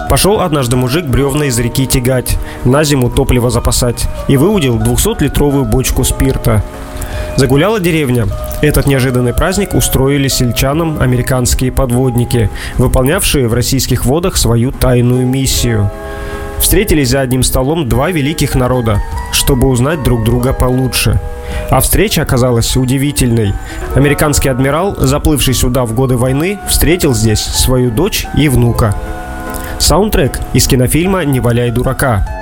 Пошел однажды мужик бревна из реки тягать, на зиму топливо запасать, и выудил 200-литровую бочку спирта. Загуляла деревня. Этот неожиданный праздник устроили сельчанам американские подводники, выполнявшие в российских водах свою тайную миссию. Встретились за одним столом два великих народа, чтобы узнать друг друга получше. А встреча оказалась удивительной. Американский адмирал, заплывший сюда в годы войны, встретил здесь свою дочь и внука. Саундтрек из кинофильма «Не валяй дурака».